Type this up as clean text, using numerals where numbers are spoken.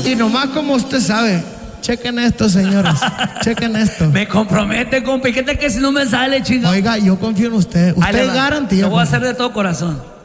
Y nomás como usted sabe, chequen esto, señores. Chequen esto. Me compromete, compa. ¿Y qué tal que si no me sale, chingado? Oiga, yo confío en usted. Ahí le Usted es va. garantía. Lo voy a compa. hacer de todo corazón.